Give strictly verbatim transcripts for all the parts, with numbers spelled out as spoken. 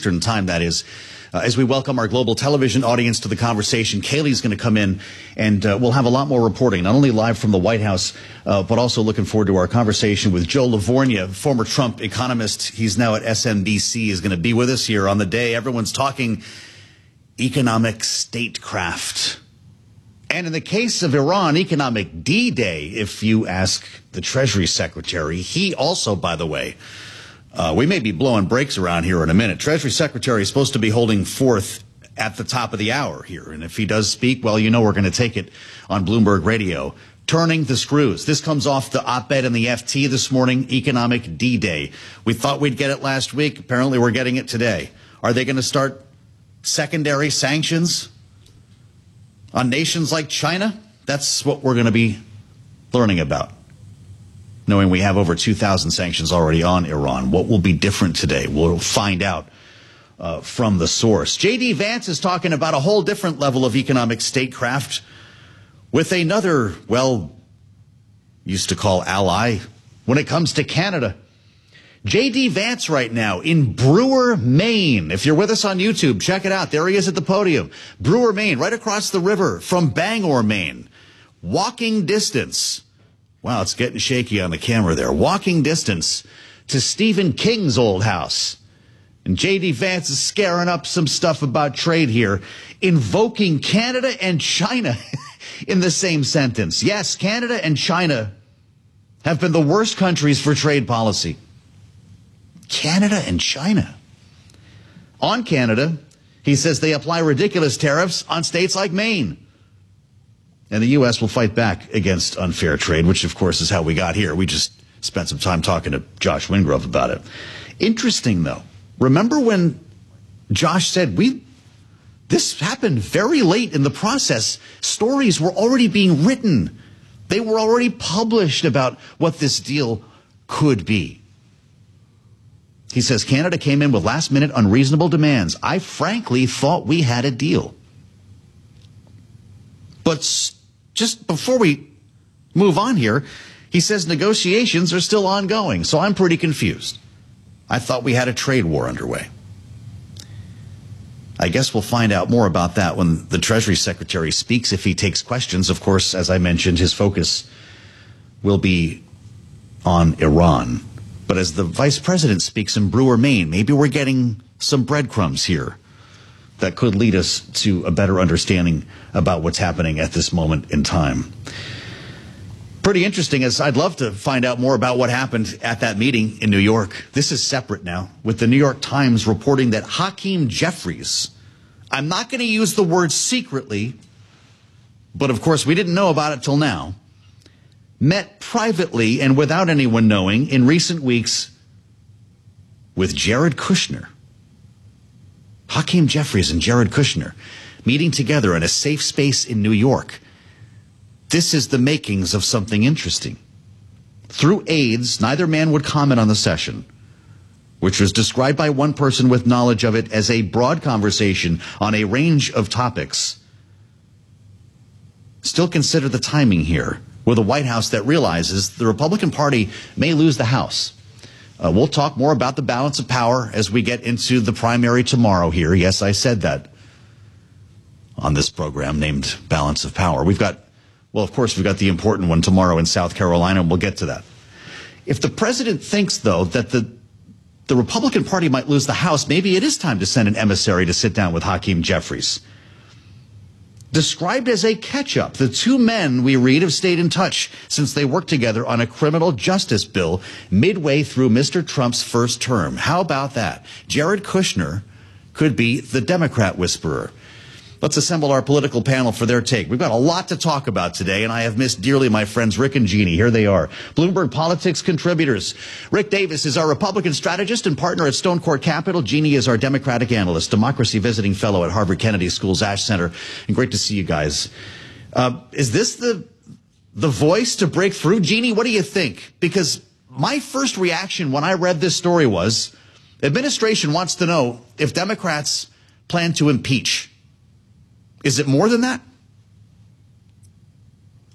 Eastern time, that is. Uh, as we welcome our global television audience to the conversation, Kayleigh's going to come in, and uh, we'll have a lot more reporting, not only live from the White House, uh, but also looking forward to our conversation with Joe Livornia, former Trump economist. He's now at S M B C, is going to be with us here on the day everyone's talking economic statecraft. And in the case of Iran, economic D-Day, if you ask the Treasury Secretary. He also, by the way, Uh, we may be blowing brakes around here in a minute. Treasury Secretary is supposed to be holding forth at the top of the hour here. And if he does speak, well, you know we're going to take it on Bloomberg Radio. Turning the screws. This comes off the op-ed in the F T this morning, Economic D-Day. We thought we'd get it last week. Apparently we're getting it today. Are they going to start secondary sanctions on nations like China? That's what we're going to be learning about, knowing we have over two thousand sanctions already on Iran. What will be different today? We'll find out uh, from the source. J D. Vance is talking about a whole different level of economic statecraft with another, well, used to call ally when it comes to Canada. J D. Vance right now in Brewer, Maine. If you're with us on YouTube, check it out. There he is at the podium. Brewer, Maine, right across the river from Bangor, Maine. Walking distance. Wow, it's getting shaky on the camera there. Walking distance to Stephen King's old house. And J D. Vance is scaring up some stuff about trade here, invoking Canada and China in the same sentence. Yes, Canada and China have been the worst countries for trade policy. Canada and China. On Canada, he says they apply ridiculous tariffs on states like Maine. And the U S will fight back against unfair trade, which, of course, is how we got here. We just spent some time talking to Josh Wingrove about it. Interesting, though. Remember when Josh said, we, this happened very late in the process. Stories were already being written. They were already published about what this deal could be. He says Canada came in with last-minute unreasonable demands. I frankly thought we had a deal. But just before we move on here, he says negotiations are still ongoing, so I'm pretty confused. I thought we had a trade war underway. I guess we'll find out more about that when the Treasury Secretary speaks, if he takes questions. Of course, as I mentioned, his focus will be on Iran. But as the Vice President speaks in Brewer, Maine, maybe we're getting some breadcrumbs here that could lead us to a better understanding about what's happening at this moment in time. Pretty interesting, as I'd love to find out more about what happened at that meeting in New York. This is separate now, with the New York Times reporting that Hakeem Jeffries, I'm not going to use the word secretly, but of course we didn't know about it till now, met privately and without anyone knowing in recent weeks with Jared Kushner. Hakeem Jeffries and Jared Kushner meeting together in a safe space in New York. This is the makings of something interesting. Through aides, neither man would comment on the session, which was described by one person with knowledge of it as a broad conversation on a range of topics. Still consider the timing here with a White House that realizes the Republican Party may lose the House. Uh, we'll talk more about the balance of power as we get into the primary tomorrow here. Yes, I said that on this program named Balance of Power. We've got, well, of course, we've got the important one tomorrow in South Carolina, and we'll get to that. If the president thinks, though, that the, the Republican Party might lose the House, maybe it is time to send an emissary to sit down with Hakeem Jeffries. Described as a catch-up, the two men, we read, have stayed in touch since they worked together on a criminal justice bill midway through Mister Trump's first term. How about that? Jared Kushner could be the Democrat whisperer. Let's assemble our political panel for their take. We've got a lot to talk about today, and I have missed dearly my friends Rick and Jeannie. Here they are, Bloomberg Politics contributors. Rick Davis is our Republican strategist and partner at Stone Court Capital. Jeannie is our Democratic analyst, democracy visiting fellow at Harvard Kennedy School's Ash Center. And great to see you guys. Uh, is this the the voice to break through? Jeannie, what do you think? Because my first reaction when I read this story was, administration wants to know if Democrats plan to impeach. Is it more than that?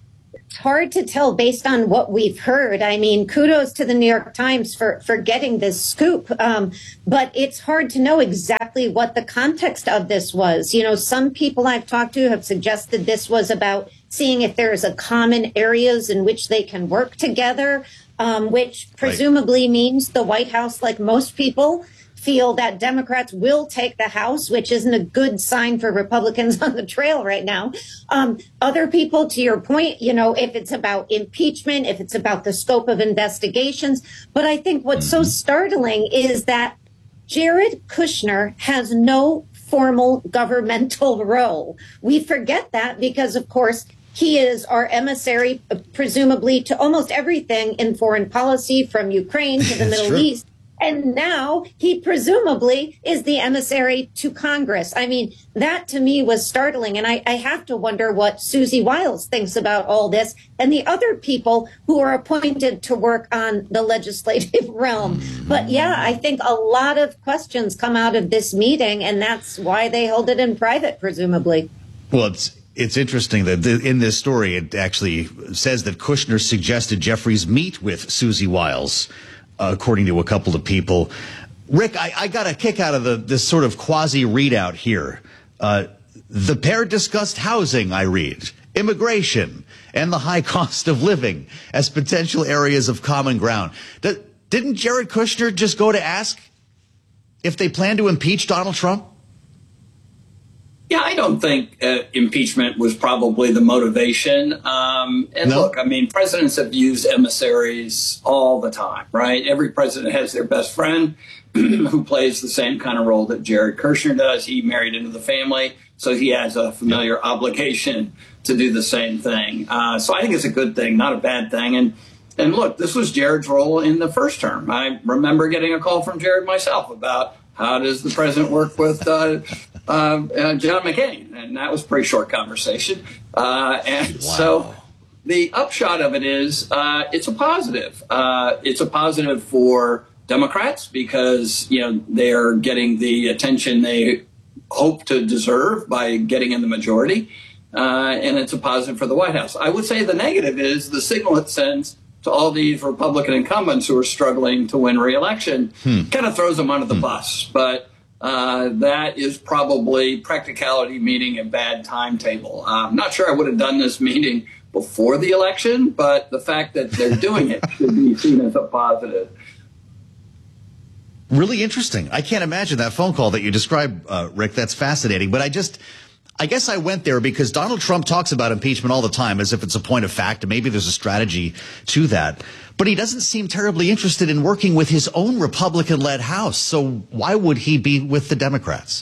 It's hard to tell based on what we've heard. I mean, kudos to the New York Times for, for getting this scoop. Um, but it's hard to know exactly what the context of this was. You know, some people I've talked to have suggested this was about seeing if there's a common areas in which they can work together, um, which presumably right. means the White House, like most people, feel that Democrats will take the House, which isn't a good sign for Republicans on the trail right now. Um, other people, to your point, you know, if it's about impeachment, if it's about the scope of investigations. But I think what's so startling is that Jared Kushner has no formal governmental role. We forget that because, of course, he is our emissary, uh, presumably, to almost everything in foreign policy, from Ukraine to the Middle true. East. And now he presumably is the emissary to Congress. I mean, that to me was startling. And I, I have to wonder what Susie Wiles thinks about all this and the other people who are appointed to work on the legislative realm. But yeah, I think a lot of questions come out of this meeting, and that's why they hold it in private, presumably. Well, it's It's interesting that the, in this story, it actually says that Kushner suggested Jeffries meet with Susie Wiles, uh, according to a couple of people. Rick, I, I got a kick out of the this sort of quasi readout here. Uh, the pair discussed housing, I read, immigration, and the high cost of living as potential areas of common ground. D- didn't Jared Kushner just go to ask if they plan to impeach Donald Trump? Yeah, I don't think uh, impeachment was probably the motivation. Um, and no. Look, I mean, presidents have used emissaries all the time, right? Every president has their best friend who plays the same kind of role that Jared Kushner does. He married into the family, so he has a familiar yeah. obligation to do the same thing. Uh, so I think it's a good thing, not a bad thing. And and look, this was Jared's role in the first term. I remember getting a call from Jared myself about how does the president work with uh, uh, uh, John McCain? And that was a pretty short conversation. Uh, and wow. so the upshot of it is uh, it's a positive. Uh, it's a positive for Democrats because, you know, they're getting the attention they hope to deserve by getting in the majority. Uh, and it's a positive for the White House. I would say the negative is the signal it sends to all these Republican incumbents who are struggling to win re-election, hmm. kind of throws them under the hmm. bus. But uh, that is probably practicality meeting a bad timetable. Uh, I'm not sure I would have done this meeting before the election, but the fact that they're doing it should be seen as a positive. Really interesting. I can't imagine that phone call that you described, uh, Rick. That's fascinating. But I just... I guess I went there because Donald Trump talks about impeachment all the time as if it's a point of fact, and maybe there's a strategy to that. But he doesn't seem terribly interested in working with his own Republican-led House. So why would he be with the Democrats?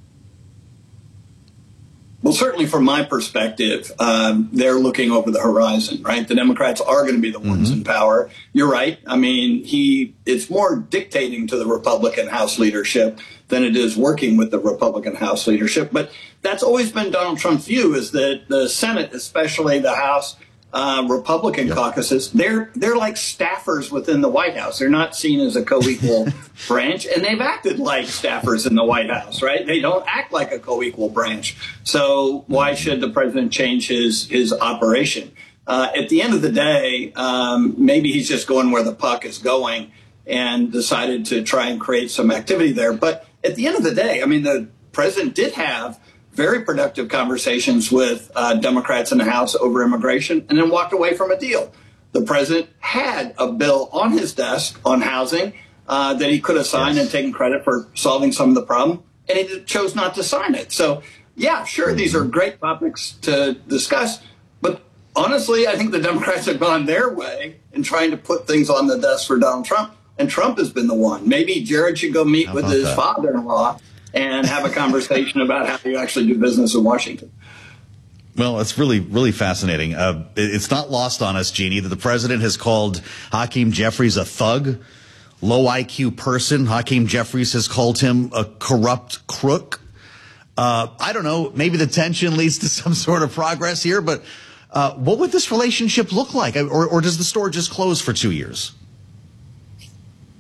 Well, certainly from my perspective, um, they're looking over the horizon, right? The Democrats are going to be the ones mm-hmm. in power. You're right. I mean, he it's more dictating to the Republican House leadership than it is working with the Republican House leadership. But that's always been Donald Trump's view, is that the Senate, especially the House uh, Republican yep. caucuses, they're they're like staffers within the White House. They're not seen as a co-equal branch, and they've acted like staffers in the White House, right? They don't act like a co-equal branch. So why should the president change his his operation? Uh, at the end of the day, um, maybe he's just going where the puck is going and decided to try and create some activity there. But at the end of the day, I mean, the president did have very productive conversations with uh, Democrats in the House over immigration and then walked away from a deal. The president had a bill on his desk on housing uh, that he could have signed yes. and taken credit for solving some of the problem, and he chose not to sign it. So, yeah, sure, mm-hmm. these are great topics to discuss, but honestly, I think the Democrats have gone their way in trying to put things on the desk for Donald Trump, and Trump has been the one. Maybe Jared should go meet with his that? father-in-law and have a conversation about how you actually do business in Washington. Well, it's really, really fascinating. Uh, it's not lost on us, Jeannie, that the president has called Hakeem Jeffries a thug, low I Q person. Hakeem Jeffries has called him a corrupt crook. Uh, I don't know. Maybe the tension leads to some sort of progress here, but uh, what would this relationship look like? Or, or does the store just close for two years?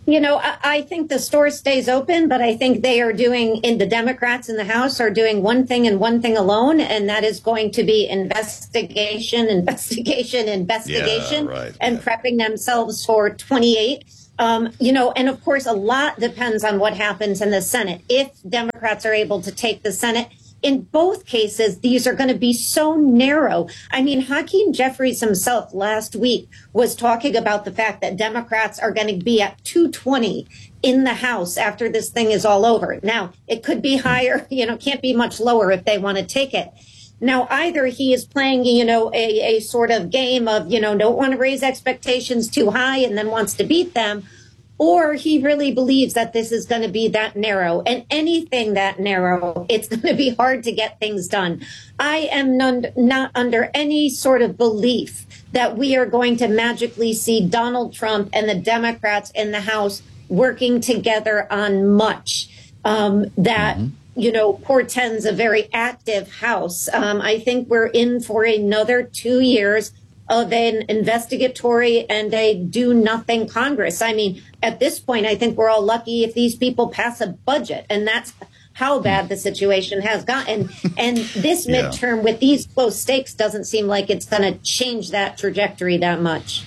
You know, I, I think the store stays open, but I think they are doing, in the Democrats in the House are doing one thing and one thing alone, and that is going to be investigation, investigation, investigation, yeah, right. and yeah. prepping themselves for twenty-eight. Um, you know, and of course, a lot depends on what happens in the Senate. If Democrats are able to take the Senate, in both cases, these are going to be so narrow. I mean, Hakeem Jeffries himself last week was talking about the fact that Democrats are going to be at two twenty in the House after this thing is all over. Now, it could be higher, you know, can't be much lower if they want to take it. Now, either he is playing, you know, a, a sort of game of, you know, don't want to raise expectations too high and then wants to beat them, or he really believes that this is going to be that narrow. And anything that narrow, it's going to be hard to get things done. I am none, not under any sort of belief that we are going to magically see Donald Trump and the Democrats in the House working together on much um, that, mm-hmm. you know, portends a very active House. Um, I think we're in for another two years of an investigatory and a do-nothing Congress. I mean, at this point, I think we're all lucky if these people pass a budget, and that's how bad the situation has gotten. And this yeah. midterm with these close stakes doesn't seem like it's going to change that trajectory that much.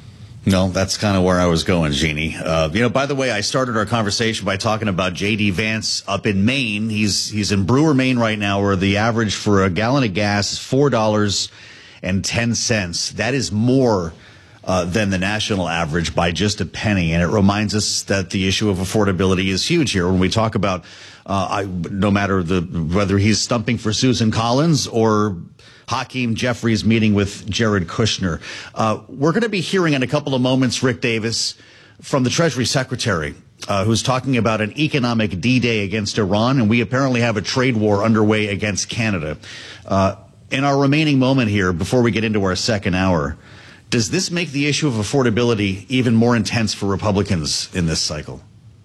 No, that's kind of where I was going, Jeannie. Uh, you know, by the way, I started our conversation by talking about J D Vance up in Maine. He's he's in Brewer, Maine right now, where the average for a gallon of gas is four dollars and ten cents. That is more uh, than the national average by just a penny. And it reminds us that the issue of affordability is huge here. When we talk about, uh, I, no matter the whether he's stumping for Susan Collins or Hakeem Jeffries meeting with Jared Kushner. Uh, we're going to be hearing in a couple of moments, Rick Davis, from the Treasury Secretary, uh, who's talking about an economic D-Day against Iran. And we apparently have a trade war underway against Canada. Uh, In our remaining moment here, before we get into our second hour, does this make the issue of affordability even more intense for Republicans in this cycle?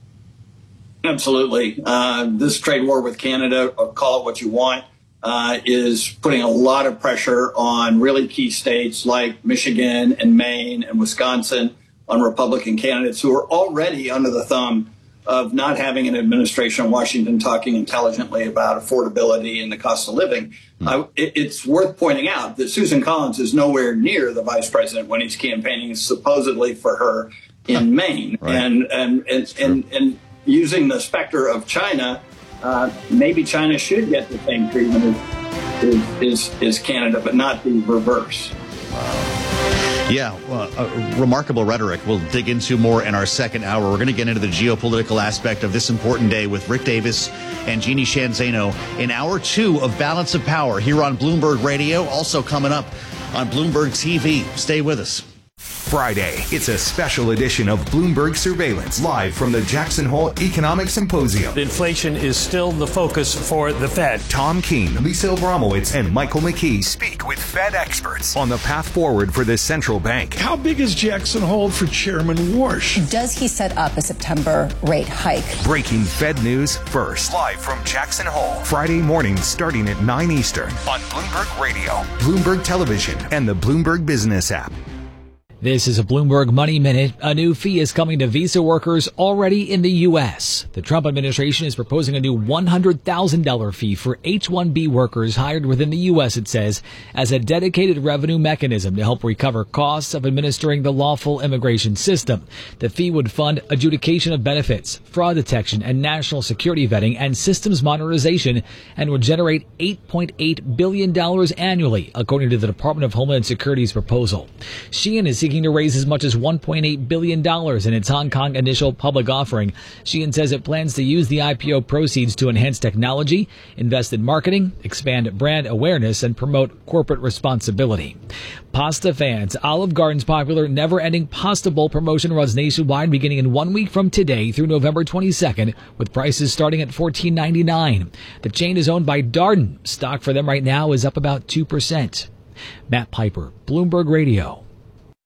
Absolutely. Uh, this trade war with Canada, or call it what you want, uh, is putting a lot of pressure on really key states like Michigan and Maine and Wisconsin, on Republican candidates who are already under the thumb of not having an administration in Washington talking intelligently about affordability and the cost of living. Hmm. Uh, it, it's worth pointing out that Susan Collins is nowhere near the vice president when he's campaigning supposedly for her in huh. Maine. Right. And, and, and, and, and using the specter of China, uh, maybe China should get the same treatment as, as, as, as Canada, but not the reverse. Wow. Yeah, well, uh, remarkable rhetoric. We'll dig into more in our second hour. We're going to get into the geopolitical aspect of this important day with Rick Davis and Jeannie Sheehan Zaino in hour two of Balance of Power here on Bloomberg Radio, also coming up on Bloomberg T V. Stay with us. Friday, it's a special edition of Bloomberg Surveillance, live from the Jackson Hole Economic Symposium. Inflation is still the focus for the Fed. Tom Keene, Lisa Abramowitz, and Michael McKee speak with Fed experts on the path forward for the central bank. How big is Jackson Hole for Chairman Warsh? Does he set up a September rate hike? Breaking Fed news first. Live from Jackson Hole, Friday morning starting at nine Eastern on Bloomberg Radio, Bloomberg Television, and the Bloomberg Business app. This is a Bloomberg Money Minute. A new fee is coming to visa workers already in the U S. The Trump administration is proposing a new one hundred thousand dollars fee for H one B workers hired within the U S, it says, as a dedicated revenue mechanism to help recover costs of administering the lawful immigration system. The fee would fund adjudication of benefits, fraud detection, and national security vetting and systems modernization, and would generate eight point eight billion dollars annually, according to the Department of Homeland Security's proposal. Sheehan is seeking to raise as much as one point eight billion dollars in its Hong Kong initial public offering. Sheehan says it plans to use the I P O proceeds to enhance technology, invest in marketing, expand brand awareness, and promote corporate responsibility. Pasta fans, Olive Garden's popular never-ending Pasta Bowl promotion runs nationwide beginning in one week from today through November twenty-second, with prices starting at fourteen ninety-nine. The chain is owned by Darden. Stock for them right now is up about two percent. Matt Piper, Bloomberg Radio.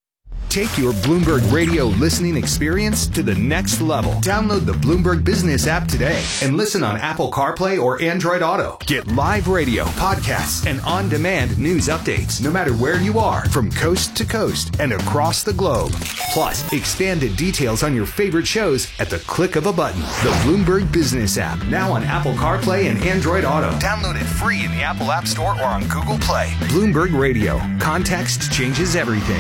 Take your Bloomberg Radio listening experience to the next level. Download the Bloomberg Business app today and listen on Apple CarPlay or Android Auto. Get live radio, podcasts, and on-demand news updates no matter where you are from coast to coast and across the globe. Plus, expanded details on your favorite shows at the click of a button. The Bloomberg Business app, now on Apple CarPlay and Android Auto. Download it free in the Apple App Store or on Google Play. Bloomberg Radio. Context changes everything.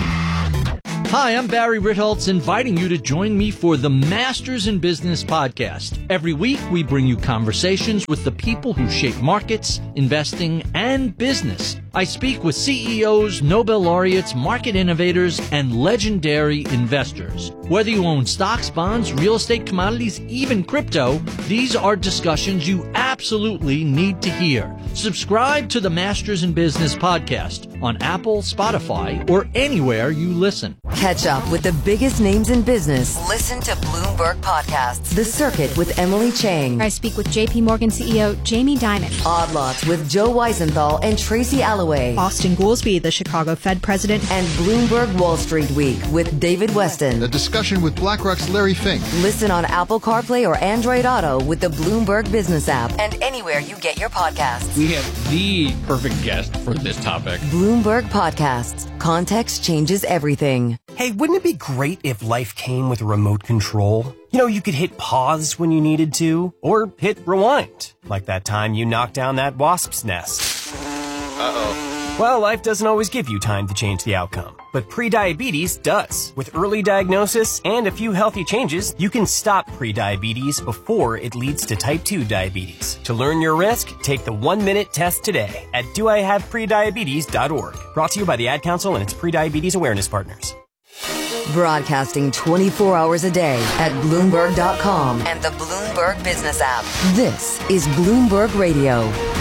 Hi, I'm Barry Ritholtz, inviting you to join me for the Masters in Business podcast. Every week, we bring you conversations with the people who shape markets, investing, and business. I speak with C E Os, Nobel laureates, market innovators, and legendary investors. Whether you own stocks, bonds, real estate, commodities, even crypto, these are discussions you absolutely need to hear. Subscribe to the Masters in Business podcast on Apple, Spotify, or anywhere you listen. Catch up with the biggest names in business. Listen to Bloomberg Podcasts. The Circuit with Emily Chang. I speak with J P Morgan C E O Jamie Dimon. Odd Lots with Joe Weisenthal and Tracy Alloway. Austin Goolsbee, the Chicago Fed president. And Bloomberg Wall Street Week with David Weston. A discussion with BlackRock's Larry Fink. Listen on Apple CarPlay or Android Auto with the Bloomberg Business app and anywhere you get your podcasts. We have the perfect guest for this topic. Bloomberg Podcasts. Context changes everything. Hey, wouldn't it be great if life came with a remote control? You know, you could hit pause when you needed to, or hit rewind, like that time you knocked down that wasp's nest. Uh-oh. Well, life doesn't always give you time to change the outcome, but prediabetes does. With early diagnosis and a few healthy changes, you can stop prediabetes before it leads to type two diabetes. To learn your risk, take the one-minute test today at do I have prediabetes dot org. Brought to you by the Ad Council and its prediabetes awareness partners. Broadcasting twenty-four hours a day at Bloomberg dot com and the Bloomberg Business app. This is Bloomberg Radio.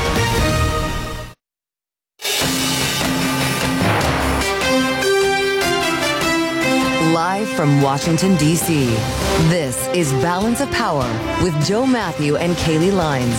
Live from Washington, D C, this is Balance of Power with Joe Matthew and Kaylee Lines.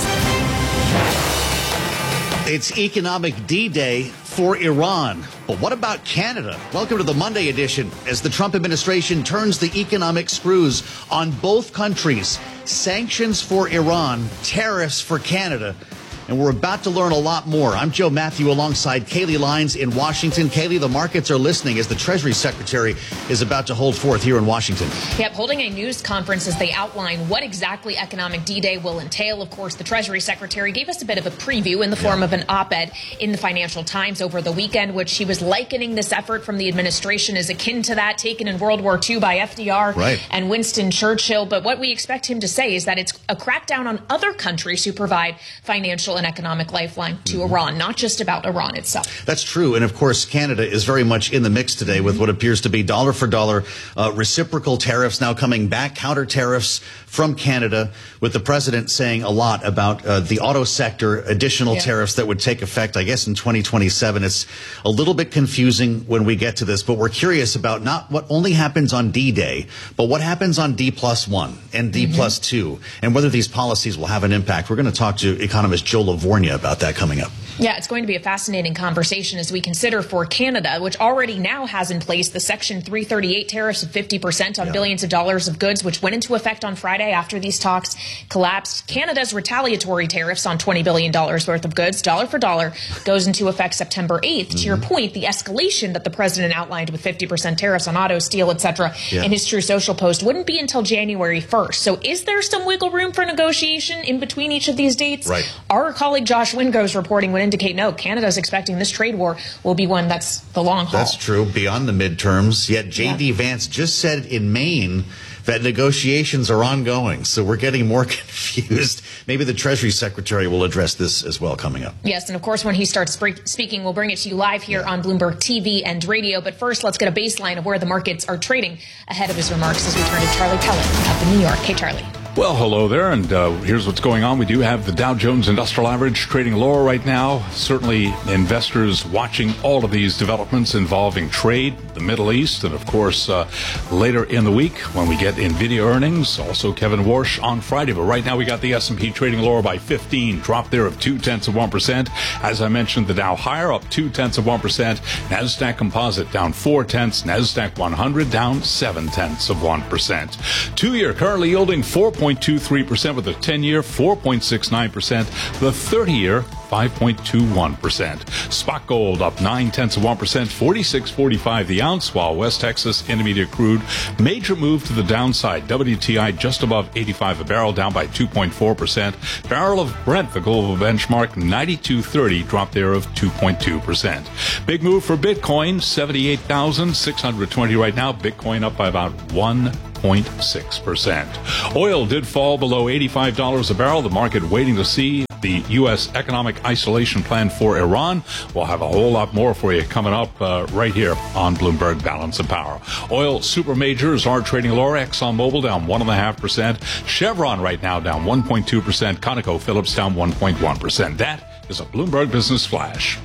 It's Economic D-Day for Iran. But what about Canada? Welcome to the Monday edition as the Trump administration turns the economic screws on both countries. Sanctions for Iran, tariffs for Canada. And we're about to learn a lot more. I'm Joe Matthew alongside Kaylee Lines in Washington. Kaylee, the markets are listening as the Treasury Secretary is about to hold forth here in Washington. Yep, holding a news conference as they outline what exactly Economic D-Day will entail. Of course, the Treasury Secretary gave us a bit of a preview in the form yeah. of an op-ed in the Financial Times over the weekend, which he was likening this effort from the administration as akin to that taken in World War Two by F D R right. and Winston Churchill. But what we expect him to say is that it's a crackdown on other countries who provide financial an economic lifeline to mm-hmm. Iran, not just about Iran itself. That's true. And of course, Canada is very much in the mix today with what appears to be dollar for dollar uh, reciprocal tariffs now coming back, counter tariffs from Canada, with the president saying a lot about uh, the auto sector, additional yeah. tariffs that would take effect, I guess, in twenty twenty-seven. It's a little bit confusing when we get to this, but we're curious about not what only happens on D-Day, but what happens on D plus one and D mm-hmm. plus two, and whether these policies will have an impact. We're going to talk to economist Joe Livornia about that coming up. Yeah, it's going to be a fascinating conversation as we consider for Canada, which already now has in place the Section three thirty-eight tariffs of fifty percent on yeah. billions of dollars of goods, which went into effect on Friday after these talks collapsed. Canada's retaliatory tariffs on twenty billion dollars worth of goods, dollar for dollar, goes into effect September eighth. Mm-hmm. To your point, the escalation that the president outlined with fifty percent tariffs on auto, steel, et cetera, yeah. in his True Social post wouldn't be until January first. So is there some wiggle room for negotiation in between each of these dates? Right. Our colleague Josh Wingro's reporting would indicate no, Canada's expecting this trade war will be one that's the long haul. That's true, beyond the midterms. Yet J D. Yeah. Vance just said in Maine that negotiations are ongoing. So we're getting more confused. Maybe the Treasury Secretary will address this as well coming up. Yes, and of course, when he starts sp- speaking, we'll bring it to you live here yeah. on Bloomberg T V and radio. But first, let's get a baseline of where the markets are trading ahead of his remarks as we turn to Charlie Pellet at the New York. Hey, Charlie. Well, hello there, and uh, here's what's going on. We do have the Dow Jones Industrial Average trading lower right now. Certainly investors watching all of these developments involving trade, the Middle East, and of course uh, later in the week when we get NVIDIA earnings, also Kevin Warsh on Friday. But right now we got the S and P trading lower by fifteen, drop there of two-tenths of one percent. As I mentioned, the Dow higher, up two-tenths of one percent. NASDAQ Composite down four-tenths. NASDAQ one hundred down seven-tenths of one percent. Two-year currently yielding four point two three percent with the ten-year four point six nine percent, the thirty-year five point two one percent. Spot gold up nine-tenths of one percent, forty-six forty-five the ounce, while West Texas Intermediate crude major move to the downside. W T I just above eighty-five a barrel, down by two point four percent. Barrel of Brent, the global benchmark, ninety-two thirty, drop there of two point two percent. Big move for Bitcoin, seventy-eight thousand six hundred twenty right now. Bitcoin up by about one point six percent. Oil did fall below eighty-five dollars a barrel. The market waiting to see the U S economic isolation plan for Iran. We'll have a whole lot more for you coming up uh, right here on Bloomberg Balance of Power. Oil super majors are trading lower. ExxonMobil down one point five percent. Chevron right now down one point two percent. ConocoPhillips down one point one percent. That is a Bloomberg Business Flash.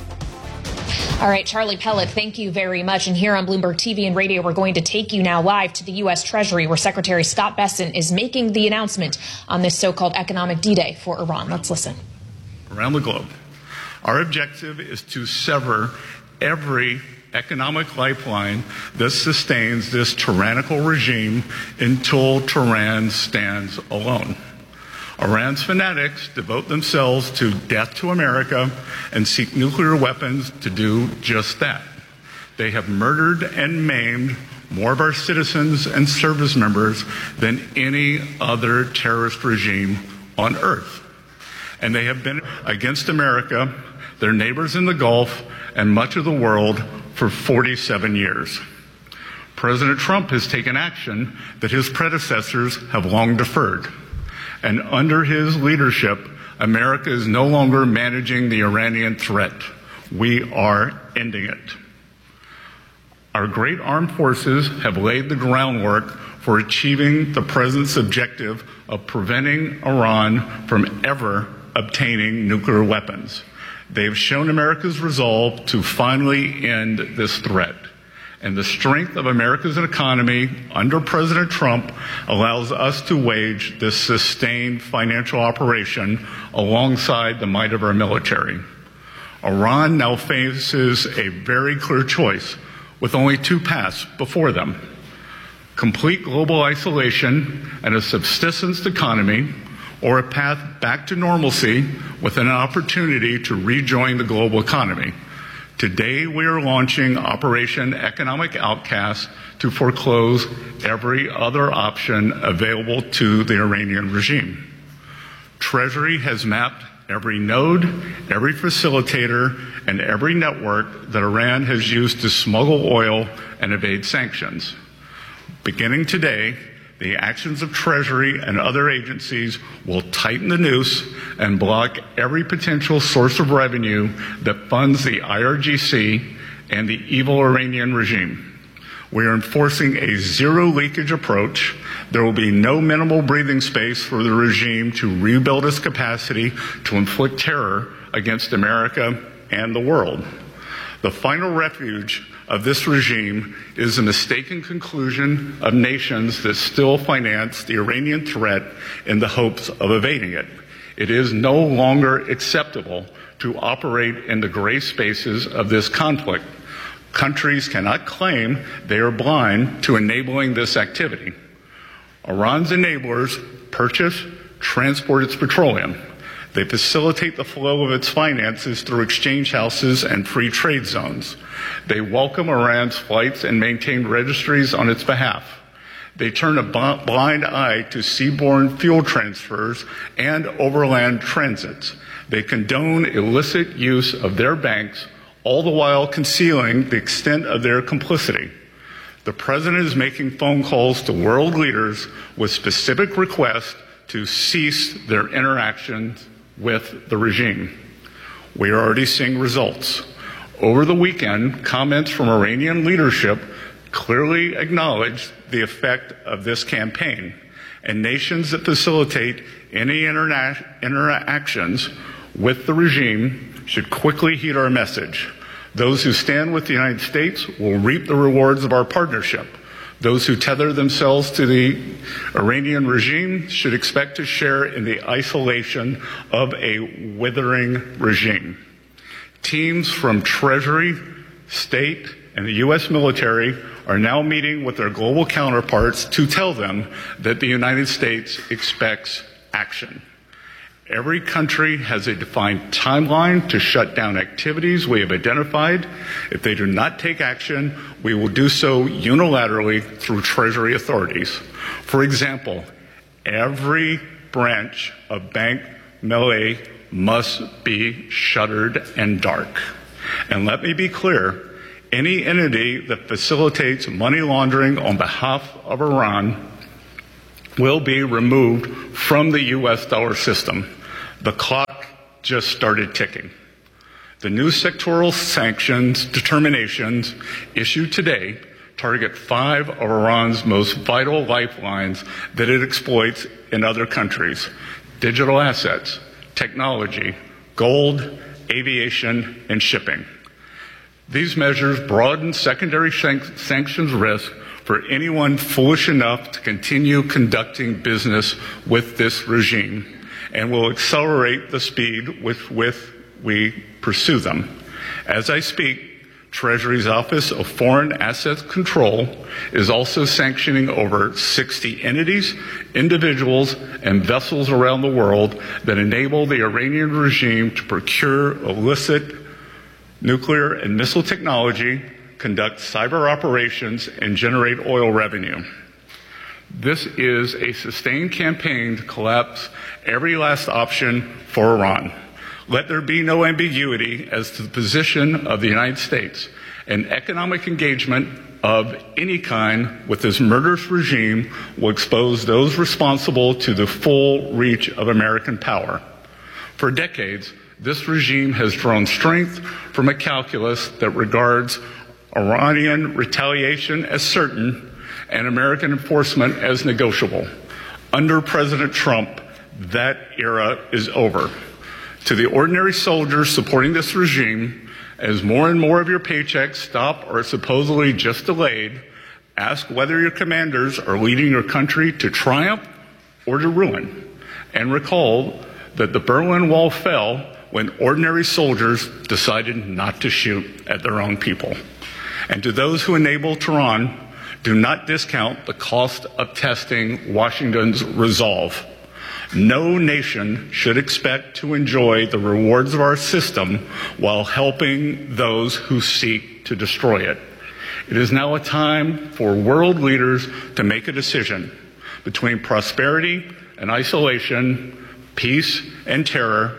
All right, Charlie Pellet, thank you very much. And here on Bloomberg T V and radio, we're going to take you now live to the U S Treasury, where Secretary Scott Bessent is making the announcement on this so-called economic D-Day for Iran. Let's listen. Around the globe, our objective is to sever every economic lifeline that sustains this tyrannical regime until Tehran stands alone. Iran's fanatics devote themselves to death to America and seek nuclear weapons to do just that. They have murdered and maimed more of our citizens and service members than any other terrorist regime on earth. And they have been against America, their neighbors in the Gulf, and much of the world for forty-seven years. President Trump has taken action that his predecessors have long deferred. And under his leadership, America is no longer managing the Iranian threat. We are ending it. Our great armed forces have laid the groundwork for achieving the president's objective of preventing Iran from ever obtaining nuclear weapons. They've shown America's resolve to finally end this threat. And the strength of America's economy under President Trump allows us to wage this sustained financial operation alongside the might of our military. Iran now faces a very clear choice with only two paths before them: complete global isolation and a subsistence economy, or a path back to normalcy with an opportunity to rejoin the global economy. Today, we are launching Operation Economic Outcast to foreclose every other option available to the Iranian regime. Treasury has mapped every node, every facilitator, and every network that Iran has used to smuggle oil and evade sanctions. Beginning today, the actions of Treasury and other agencies will tighten the noose and block every potential source of revenue that funds the I R G C and the evil Iranian regime. We are enforcing a zero leakage approach. There will be no minimal breathing space for the regime to rebuild its capacity to inflict terror against America and the world. The final refuge of this regime is a mistaken conclusion of nations that still finance the Iranian threat in the hopes of evading it. It is no longer acceptable to operate in the gray spaces of this conflict. Countries cannot claim they are blind to enabling this activity. Iran's enablers purchase, transport its petroleum. They facilitate the flow of its finances through exchange houses and free trade zones. They welcome Iran's flights and maintain registries on its behalf. They turn a blind eye to seaborne fuel transfers and overland transits. They condone illicit use of their banks, all the while concealing the extent of their complicity. The president is making phone calls to world leaders with specific requests to cease their interactions with the regime. We are already seeing results. Over the weekend, comments from Iranian leadership clearly acknowledged the effect of this campaign, and nations that facilitate any interna- interactions with the regime should quickly heed our message. Those who stand with the United States will reap the rewards of our partnership. Those who tether themselves to the Iranian regime should expect to share in the isolation of a withering regime. Teams from Treasury, State, and the U S military are now meeting with their global counterparts to tell them that the United States expects action. Every country has a defined timeline to shut down activities we have identified. If they do not take action, we will do so unilaterally through Treasury authorities. For example, every branch of Bank Melay must be shuttered and dark. And let me be clear, any entity that facilitates money laundering on behalf of Iran will be removed from the U S dollar system. The clock just started ticking. The new sectoral sanctions determinations issued today target five of Iran's most vital lifelines that it exploits in other countries: digital assets, technology, gold, aviation, and shipping. These measures broaden secondary shank- sanctions risk for anyone foolish enough to continue conducting business with this regime, and will accelerate the speed with which we pursue them. As I speak, Treasury's Office of Foreign Assets Control is also sanctioning over sixty entities, individuals, and vessels around the world that enable the Iranian regime to procure illicit nuclear and missile technology, conduct cyber operations, and generate oil revenue. This is a sustained campaign to collapse every last option for Iran. Let there be no ambiguity as to the position of the United States. An economic engagement of any kind with this murderous regime will expose those responsible to the full reach of American power. For decades, this regime has drawn strength from a calculus that regards Iranian retaliation as certain and American enforcement as negotiable. Under President Trump, that era is over. To the ordinary soldiers supporting this regime, as more and more of your paychecks stop or are supposedly just delayed, ask whether your commanders are leading your country to triumph or to ruin. And recall that the Berlin Wall fell when ordinary soldiers decided not to shoot at their own people. And to those who enable Tehran, do not discount the cost of testing Washington's resolve. No nation should expect to enjoy the rewards of our system while helping those who seek to destroy it. It is now a time for world leaders to make a decision between prosperity and isolation, peace and terror,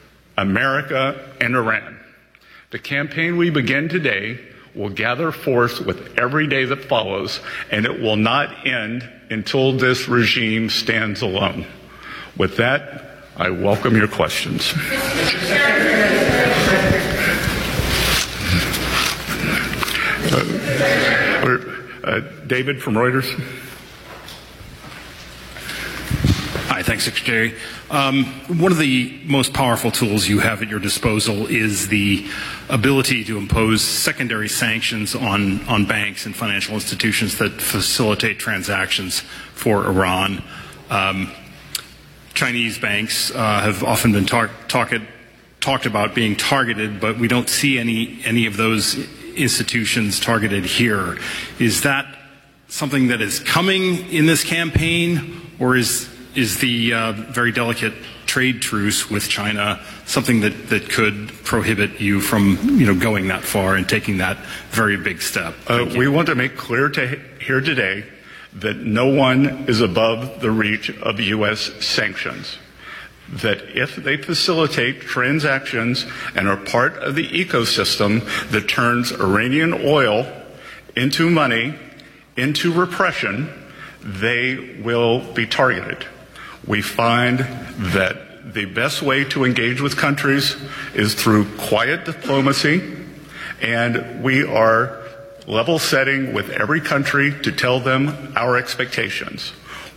America and Iran. The campaign we begin today will gather force with every day that follows, and it will not end until this regime stands alone. With that, I welcome your questions. uh, uh, David from Reuters. Hi, thanks, Secretary. Um, one of the most powerful tools you have at your disposal is the ability to impose secondary sanctions on, on banks and financial institutions that facilitate transactions for Iran. Um, Chinese banks uh, have often been talk, talk, talked about being targeted, but we don't see any, any of those institutions targeted here. Is that something that is coming in this campaign, or is Is the uh, very delicate trade truce with China something that, that could prohibit you from, you know, going that far and taking that very big step? Uh, we want to make clear to here today that no one is above the reach of U S sanctions. That if they facilitate transactions and are part of the ecosystem that turns Iranian oil into money, into repression, they will be targeted. We find that the best way to engage with countries is through quiet diplomacy, and we are level setting with every country to tell them our expectations.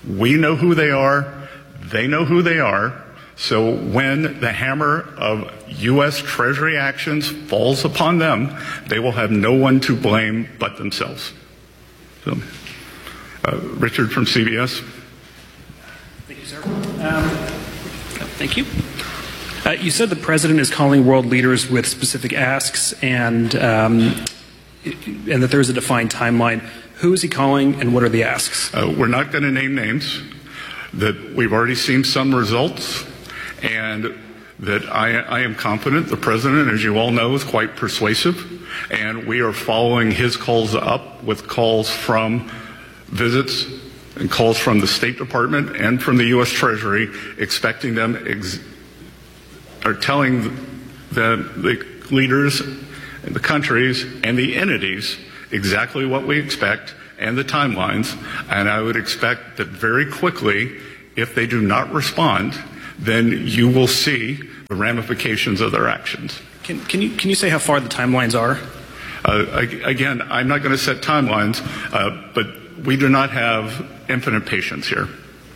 We know who they are. They know who they are. So when the hammer of U S Treasury actions falls upon them, they will have no one to blame but themselves. So, uh, Richard from C B S. Thank you, sir. Um, thank you. Uh, you said the president is calling world leaders with specific asks and um, and that there is a defined timeline. Who is he calling and what are the asks? Uh, we're not going to name names. That we've already seen some results, and that I, I am confident the president, as you all know, is quite persuasive, and we are following his calls up with calls from visits and calls from the State Department and from the U S Treasury, expecting them, ex- or telling the, the leaders and the countries and the entities exactly what we expect and the timelines, and I would expect that very quickly, if they do not respond, then you will see the ramifications of their actions. Can, can you can you say how far the timelines are? Uh, again, I'm not going to set timelines, uh, but we do not have infinite patience here.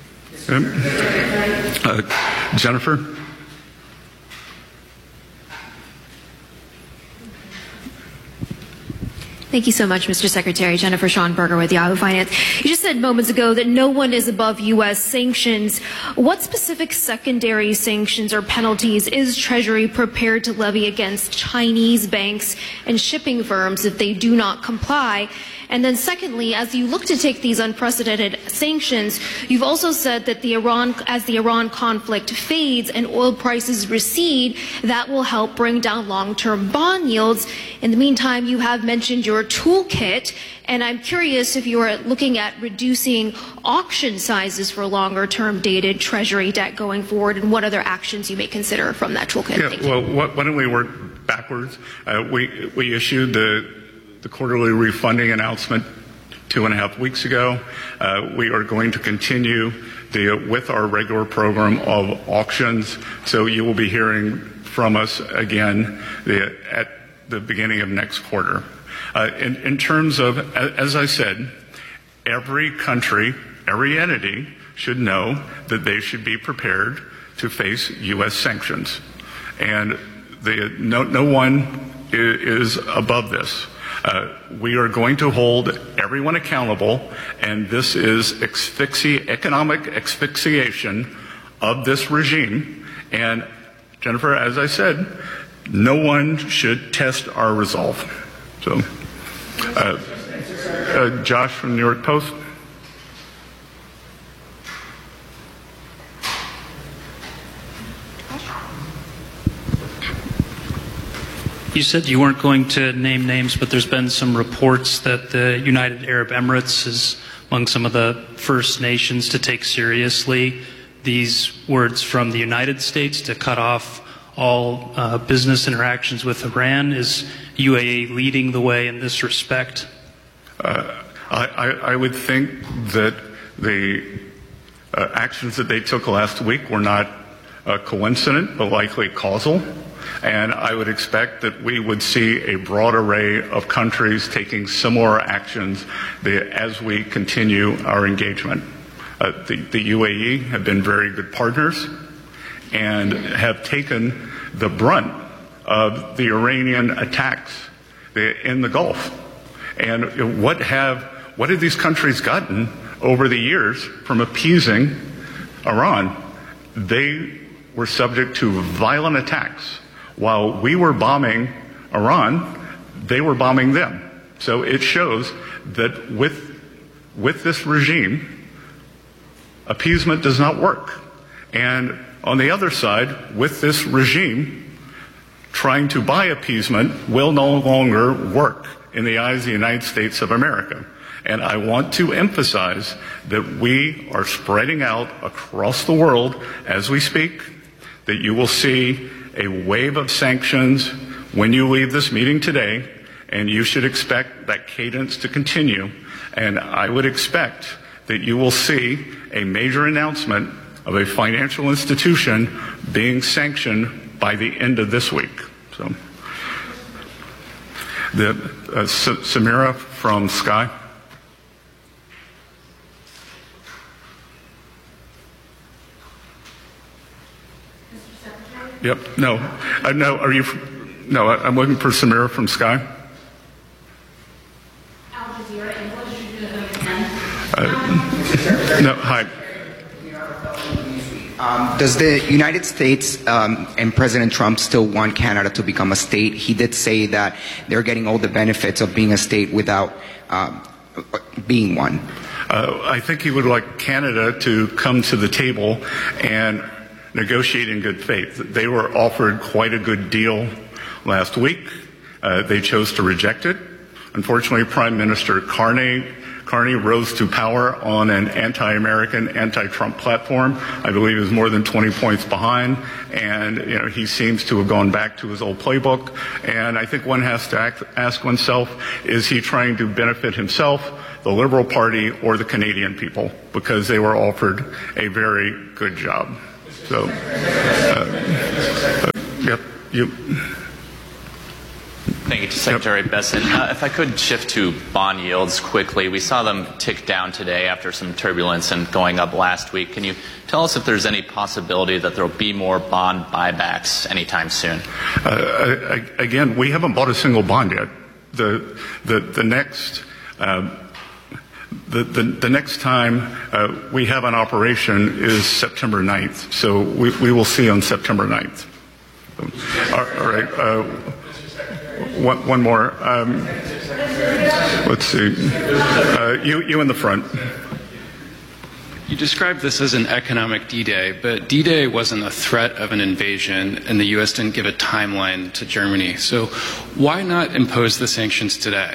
Uh, Jennifer? Thank you so much, Mister Secretary. Jennifer Schonberger with Yahoo Finance. You just said moments ago that no one is above U S sanctions. What specific secondary sanctions or penalties is Treasury prepared to levy against Chinese banks and shipping firms if they do not comply? And then secondly, as you look to take these unprecedented sanctions, you've also said that the Iran, as the Iran conflict fades and oil prices recede, that will help bring down long-term bond yields. In the meantime, you have mentioned your toolkit, and I'm curious if you are looking at reducing auction sizes for longer-term dated Treasury debt going forward, and what other actions you may consider from that toolkit. Yeah, Thank you. well, why don't we work backwards? Uh, we, we issued the the quarterly refunding announcement two and a half weeks ago. Uh, we are going to continue the, with our regular program of auctions. So you will be hearing from us again the, at the beginning of next quarter. Uh, in, in terms of, as I said, every country, every entity should know that they should be prepared to face U S sanctions. And the, no, no one is above this. Uh, we are going to hold everyone accountable, and this is asphyxi- economic asphyxiation of this regime. And Jennifer, as I said, no one should test our resolve. So, uh, uh, Josh from New York Post. You said you weren't going to name names, but there's been some reports that the United Arab Emirates is among some of the first nations to take seriously these words from the United States to cut off all uh, business interactions with Iran. Is U A E leading the way in this respect? Uh, I, I would think that the uh, actions that they took last week were not uh, coincident, but likely causal. And I would expect that we would see a broad array of countries taking similar actions as we continue our engagement. Uh, the, the U A E have been very good partners and have taken the brunt of the Iranian attacks in the Gulf. And what have, what have these countries gotten over the years from appeasing Iran? They were subject to violent attacks. While we were bombing Iran, they were bombing them. So it shows that with, with this regime, appeasement does not work. And on the other side, with this regime, trying to buy appeasement will no longer work in the eyes of the United States of America. And I want to emphasize that we are spreading out across the world as we speak, that you will see a wave of sanctions when you leave this meeting today, and you should expect that cadence to continue. And I would expect that you will see a major announcement of a financial institution being sanctioned by the end of this week. So, the uh, S- Samira from Sky. Yep. No. Uh, no. Are you? No. I'm looking for Samira from Sky. Al Jazeera. And what did you do again? Uh, no. Hi. Um, does the United States um, and President Trump still want Canada to become a state? He did say that they're getting all the benefits of being a state without um, being one. Uh, I think he would like Canada to come to the table and negotiate in good faith. They were offered quite a good deal last week. Uh, they chose to reject it. Unfortunately, Prime Minister Carney Carney rose to power on an anti-American, anti-Trump platform. I believe he was more than twenty points behind, and you know he seems to have gone back to his old playbook. And I think one has to act, ask oneself: is he trying to benefit himself, the Liberal Party, or the Canadian people? Because they were offered a very good job. So, uh, uh, yep, you. Thank you to Secretary yep. Bessent. Uh, if I could shift to bond yields quickly. We saw them tick down today after some turbulence and going up last week. Can you tell us if there's any possibility that there will be more bond buybacks anytime soon? Uh, again, we haven't bought a single bond yet. The, the, the next... Uh, The, the, the next time uh, we have an operation is September ninth. So we, we will see on September ninth. All, all right. Uh, one, one more. Um, let's see. Uh, you, you in the front. You described this as an economic D-Day, but D-Day wasn't a threat of an invasion, and the U S didn't give a timeline to Germany. So why not impose the sanctions today?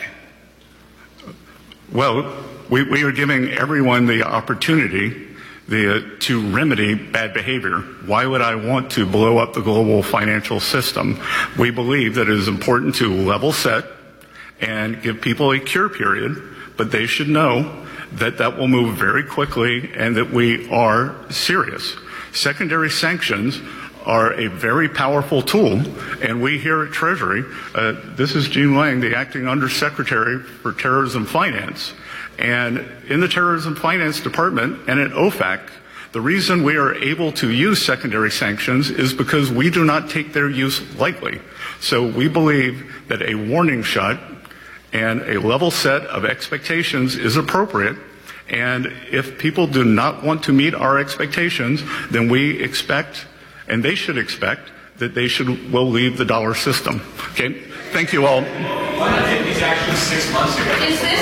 Well, we, we are giving everyone the opportunity the, uh, to remedy bad behavior. Why would I want to blow up the global financial system? We believe that it is important to level set and give people a cure period, but they should know that that will move very quickly and that we are serious. Secondary sanctions are a very powerful tool, and we here at Treasury, uh, this is Gene Lang, the acting Undersecretary for Terrorism Finance, and in the Terrorism Finance Department and at O FAC, the reason we are able to use secondary sanctions is because we do not take their use lightly. So we believe that a warning shot and a level set of expectations is appropriate. And if people do not want to meet our expectations, then we expect, and they should expect, that they should will leave the dollar system. Okay? Thank you all. Why not take these actions six months ago? Is this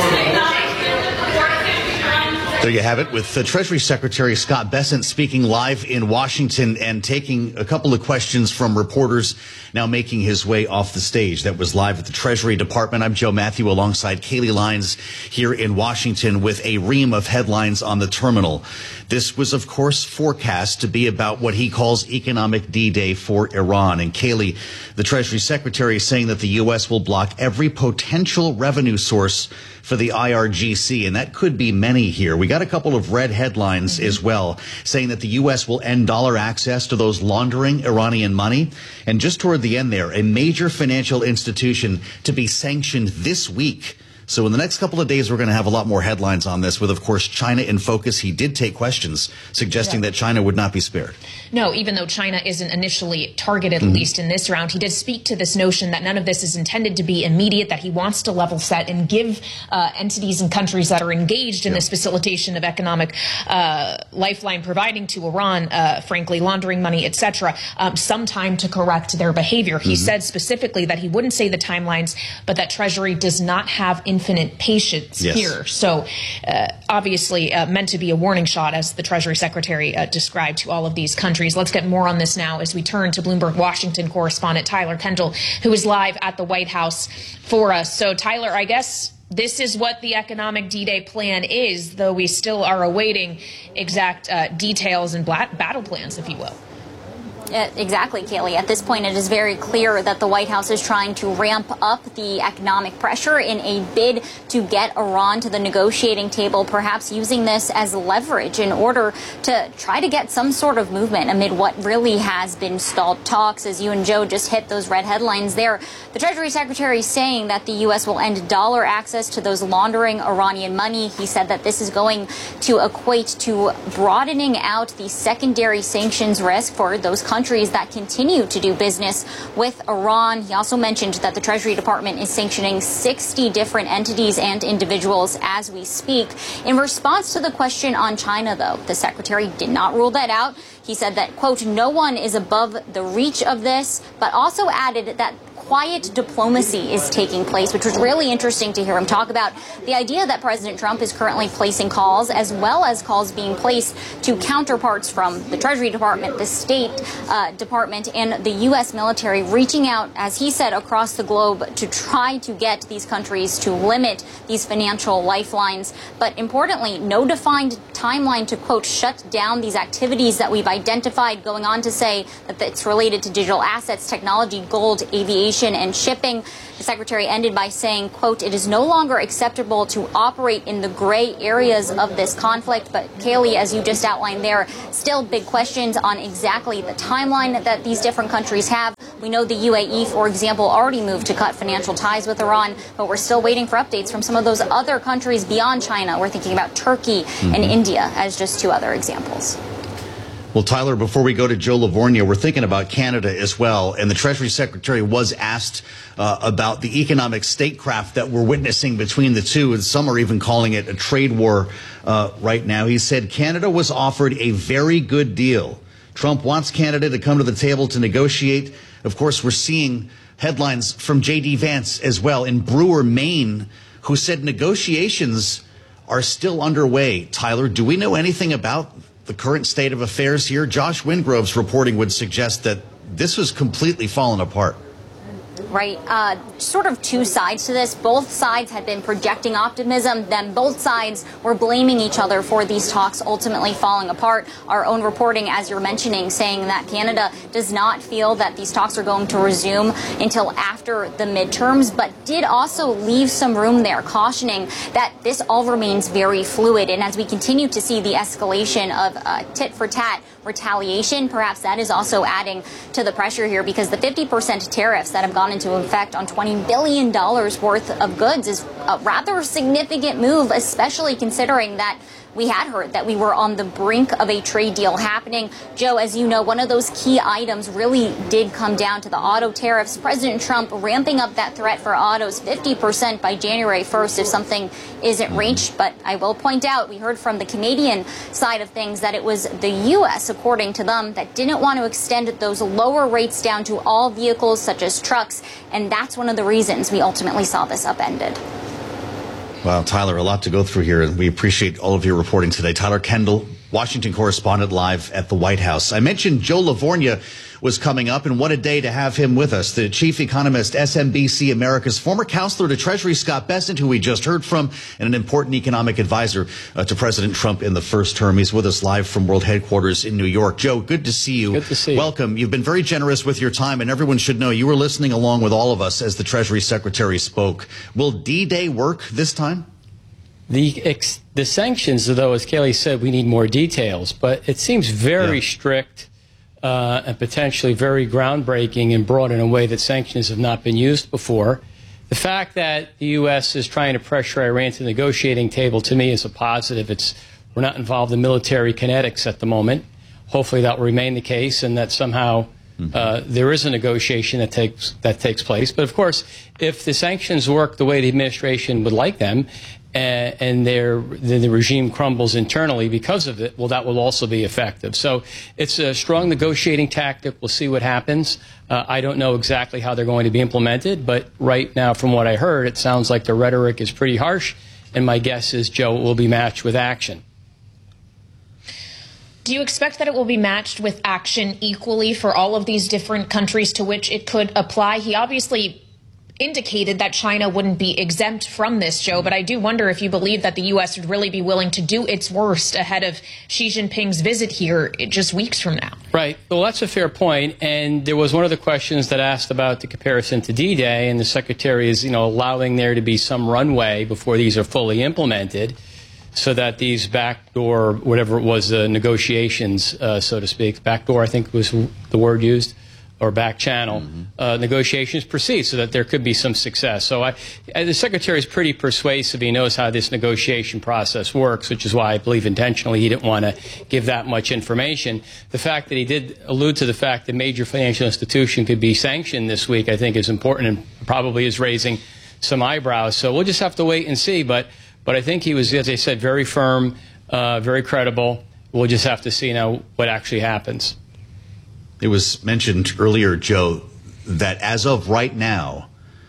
There you have it, with uh, Treasury Secretary Scott Bessent speaking live in Washington and taking a couple of questions from reporters, now making his way off the stage. That was live at the Treasury Department. I'm Joe Matthew alongside Kaylee Lines here in Washington with a ream of headlines on the terminal. This was, of course, forecast to be about what he calls economic D-Day for Iran. And Kaylee, the Treasury Secretary, is saying that the U S will block every potential revenue source for the I R G C, and that could be many here. We got a couple of red headlines mm-hmm. as well, saying that the U S will end dollar access to those laundering Iranian money. And just toward the end there, a major financial institution to be sanctioned this week. So in the next couple of days, we're going to have a lot more headlines on this with, of course, China in focus. He did take questions suggesting yeah. that China would not be spared. No, even though China isn't initially targeted, mm-hmm. at least in this round, he did speak to this notion that none of this is intended to be immediate, that he wants to level set and give uh, entities and countries that are engaged in yeah. this facilitation of economic uh, lifeline providing to Iran, uh, frankly, laundering money, et cetera, um, some time to correct their behavior. He mm-hmm. said specifically that he wouldn't say the timelines, but that Treasury does not have infinite patience yes. here. So uh, obviously uh, meant to be a warning shot, as the Treasury Secretary uh, described, to all of these countries. Let's get more on this now as we turn to Bloomberg Washington correspondent Tyler Kendall, who is live at the White House for us. So Tyler, I guess this is what the economic D-Day plan is, though we still are awaiting exact uh, details and battle plans, if you will. Uh, exactly, Kaylee. At this point, it is very clear that the White House is trying to ramp up the economic pressure in a bid to get Iran to the negotiating table, perhaps using this as leverage in order to try to get some sort of movement amid what really has been stalled talks. As you and Joe just hit those red headlines there, the Treasury Secretary is saying that the U S will end dollar access to those laundering Iranian money. He said that this is going to equate to broadening out the secondary sanctions risk for those countries countries that continue to do business with Iran. He also mentioned that the Treasury Department is sanctioning sixty different entities and individuals as we speak. In response to the question on China, though, the secretary did not rule that out. He said that, quote, no one is above the reach of this, but also added that quiet diplomacy is taking place, which was really interesting to hear him talk about. The idea that President Trump is currently placing calls, as well as calls being placed to counterparts from the Treasury Department, the State uh, Department, and the U S military, reaching out, as he said, across the globe to try to get these countries to limit these financial lifelines. But importantly, no defined timeline to, quote, shut down these activities that we've identified, going on to say that it's related to digital assets, technology, gold, aviation, and shipping. The secretary ended by saying, quote, it is no longer acceptable to operate in the gray areas of this conflict. But Kaylee, as you just outlined there, still big questions on exactly the timeline that these different countries have. We know the U A E, for example, already moved to cut financial ties with Iran, but we're still waiting for updates from some of those other countries beyond China. We're thinking about Turkey mm-hmm. and India as just two other examples. Well, Tyler, before we go to Joe Livornia, we're thinking about Canada as well. And the Treasury Secretary was asked uh, about the economic statecraft that we're witnessing between the two. And some are even calling it a trade war uh, right now. He said Canada was offered a very good deal. Trump wants Canada to come to the table to negotiate. Of course, we're seeing headlines from J D Vance as well in Brewer, Maine, who said negotiations are still underway. Tyler, do we know anything about the current state of affairs here? Josh Wingrove's reporting would suggest that this was completely fallen apart. Right. Uh, sort of two sides to this. Both sides had been projecting optimism. Then both sides were blaming each other for these talks ultimately falling apart. Our own reporting, as you're mentioning, saying that Canada does not feel that these talks are going to resume until after the midterms, but did also leave some room there, cautioning that this all remains very fluid. And as we continue to see the escalation of uh, tit-for-tat retaliation, perhaps that is also adding to the pressure here, because the fifty percent tariffs that have gone into effect on twenty billion dollars worth of goods is a rather significant move, especially considering that we had heard that we were on the brink of a trade deal happening. Joe, as you know, one of those key items really did come down to the auto tariffs. President Trump ramping up that threat for autos fifty percent by January first if something isn't reached. But I will point out, we heard from the Canadian side of things that it was the U S, according to them, that didn't want to extend those lower rates down to all vehicles such as trucks. And that's one of the reasons we ultimately saw this upended. Wow, Tyler, a lot to go through here, and we appreciate all of your reporting today. Tyler Kendall, Washington correspondent, live at the White House. I mentioned Joe Livornia was coming up, and what a day to have him with us. The chief economist, S M B C America's former counselor to Treasury Scott Bessent, who we just heard from, and an important economic advisor uh, to President Trump in the first term. He's with us live from World Headquarters in New York. Joe, good to see you. Good to see you. Welcome. You've been very generous with your time, and everyone should know you were listening along with all of us as the Treasury Secretary spoke. Will D-Day work this time? The ex the sanctions, though, as Kaylee said, we need more details, but it seems very yeah. strict uh, and potentially very groundbreaking and broad in a way that sanctions have not been used before. The fact that the U S is trying to pressure Iran to the negotiating table, to me, is a positive. It's we're not involved in military kinetics at the moment. Hopefully that will remain the case, and that somehow mm-hmm. uh, there is a negotiation that takes that takes place. But of course, if the sanctions work the way the administration would like them, and, and their, then the regime crumbles internally because of it, well, that will also be effective. So it's a strong negotiating tactic. We'll see what happens. Uh, I don't know exactly how they're going to be implemented, but right now, from what I heard, it sounds like the rhetoric is pretty harsh, and my guess is, Joe, it will be matched with action. Do you expect that it will be matched with action equally for all of these different countries to which it could apply? He obviously indicated that China wouldn't be exempt from this, Joe, but I do wonder if you believe that the U S would really be willing to do its worst ahead of Xi Jinping's visit here just weeks from now. Right. Well, that's a fair point. And there was one of the questions that asked about the comparison to D-Day, and the Secretary is, you know, allowing there to be some runway before these are fully implemented, so that these backdoor, whatever it was, uh, negotiations, uh, so to speak, backdoor, I think was the word used, or back channel, mm-hmm. uh, negotiations proceed so that there could be some success. So I, the Secretary is pretty persuasive. He knows how this negotiation process works, which is why I believe intentionally he didn't want to give that much information. The fact that he did allude to the fact that major financial institution could be sanctioned this week, I think is important and probably is raising some eyebrows. So we'll just have to wait and see. But, but I think he was, as I said, very firm, uh, very credible. We'll just have to see now what actually happens. It was mentioned earlier, Joe, that as of right now,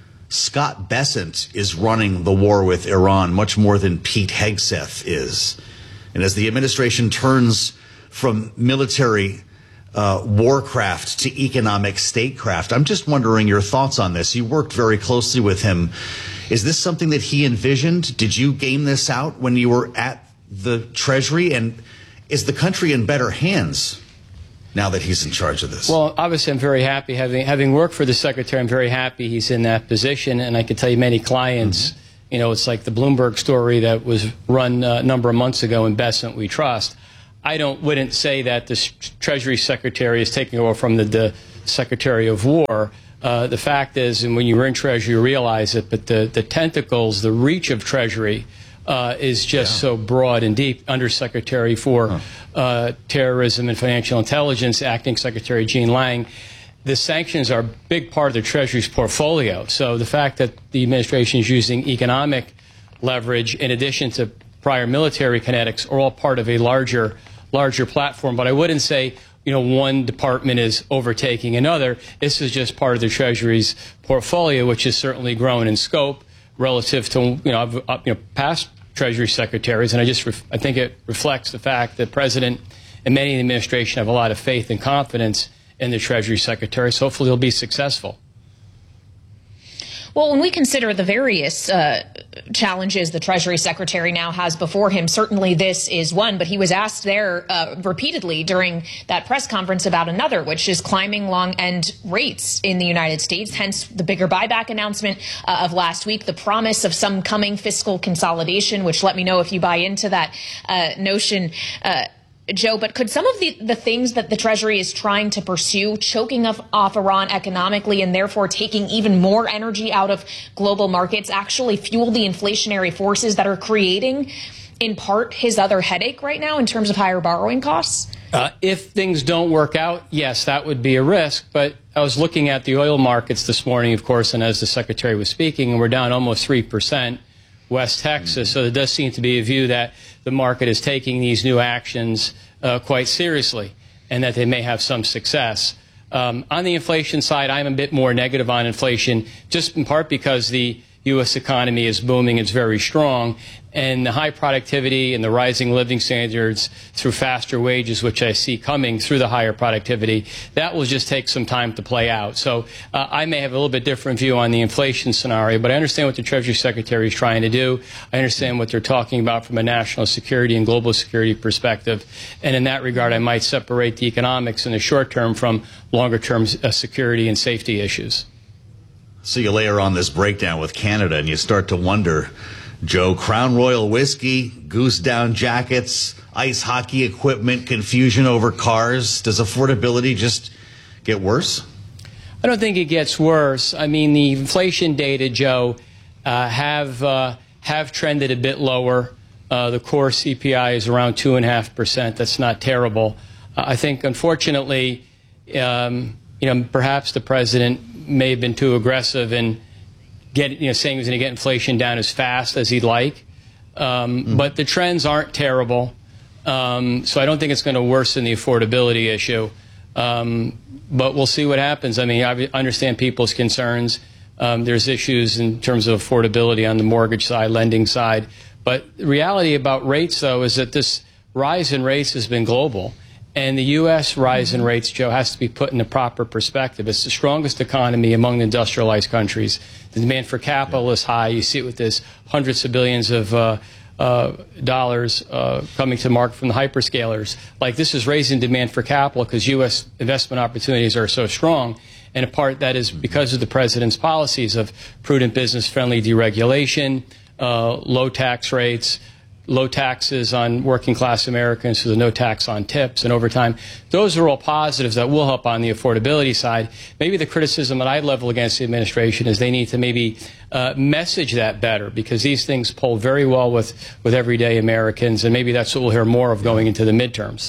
Scott Bessent is running the war with Iran much more than Pete Hegseth is. And as the administration turns from military uh, warcraft to economic statecraft, I'm just wondering your thoughts on this. You worked very closely with him. Is this something that he envisioned? Did you game this out when you were at the Treasury? And is the country in better hands now that he's in charge of this? Well, obviously, I'm very happy. Having having worked for the Secretary, I'm very happy he's in that position. And I can tell you many clients, mm-hmm. you know, it's like the Bloomberg story that was run uh, a number of months ago in Bessent We Trust. I don't wouldn't say that the Treasury Secretary is taking over from the, the Secretary of War. Uh, the fact is, and when you were in Treasury, you realize it, but the, the tentacles, the reach of Treasury Uh, is just yeah. so broad and deep. Undersecretary for huh. uh, Terrorism and Financial Intelligence, Acting Secretary Gene Lang, the sanctions are a big part of the Treasury's portfolio. So the fact that the administration is using economic leverage in addition to prior military kinetics are all part of a larger, larger platform. But I wouldn't say, you know, one department is overtaking another. This is just part of the Treasury's portfolio, which has certainly grown in scope relative to, you know, you know past Treasury secretaries, and I just ref I think it reflects the fact that the President and many in the administration have a lot of faith and confidence in the Treasury Secretary, so hopefully he'll be successful. Well, when we consider the various uh, challenges the Treasury Secretary now has before him, certainly this is one. But he was asked there uh, repeatedly during that press conference about another, which is climbing long-end rates in the United States, hence the bigger buyback announcement uh, of last week, the promise of some coming fiscal consolidation, which let me know if you buy into that uh, notion, uh, Joe. But could some of the, the things that the Treasury is trying to pursue, choking off, off Iran economically and therefore taking even more energy out of global markets, actually fuel the inflationary forces that are creating, in part, his other headache right now in terms of higher borrowing costs? Uh, if things don't work out, yes, that would be a risk. But I was looking at the oil markets this morning, of course, and as the Secretary was speaking, and we're down almost three percent. West Texas. So there does seem to be a view that the market is taking these new actions uh, quite seriously and that they may have some success. Um, on the inflation side, I'm a bit more negative on inflation, just in part because the U S economy is booming, it's very strong, and the high productivity and the rising living standards through faster wages, which I see coming through the higher productivity, that will just take some time to play out. So uh, I may have a little bit different view on the inflation scenario, but I understand what the Treasury Secretary is trying to do. I understand what they're talking about from a national security and global security perspective. And in that regard, I might separate the economics in the short term from longer term uh, security and safety issues. So you layer on this breakdown with Canada and you start to wonder, Joe, Crown Royal whiskey, goose down jackets, ice hockey equipment, confusion over cars. Does affordability just get worse? I don't think it gets worse. I mean, the inflation data, Joe, uh, have uh, have trended a bit lower. Uh, the core C P I is around two and a half percent. That's not terrible. Uh, I think, unfortunately, um, you know, perhaps the president may have been too aggressive in get, you know, saying he was going to get inflation down as fast as he'd like. Um, mm. But the trends aren't terrible. Um, so I don't think it's going to worsen the affordability issue. Um, but we'll see what happens. I mean, I understand people's concerns. Um, there's issues in terms of affordability on the mortgage side, lending side. But the reality about rates, though, is that this rise in rates has been global. And the U S rise in rates, Joe, has to be put in the proper perspective. It's the strongest economy among the industrialized countries. The demand for capital is high. You see it with this hundreds of billions of uh, uh, dollars uh, coming to market from the hyperscalers. Like, this is raising demand for capital because U S investment opportunities are so strong. And a part that is because of the president's policies of prudent business-friendly deregulation, uh, low tax rates, low taxes on working class Americans, so there's no tax on tips and overtime. Those are all positives that will help on the affordability side. Maybe the criticism that I level against the administration is they need to maybe uh, message that better, because these things poll very well with, with everyday Americans, and maybe that's what we'll hear more of going into the midterms.